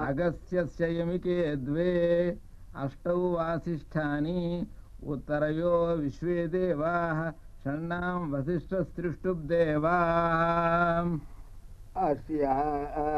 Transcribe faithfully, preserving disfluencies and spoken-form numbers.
अगस्त्यस्य यमिके द्वे अष्टौ वासिष्ठानि उत्तरयो विश्वे देवाः षण्णां वसिष्ठस्त्रिष्टुब्देवाः।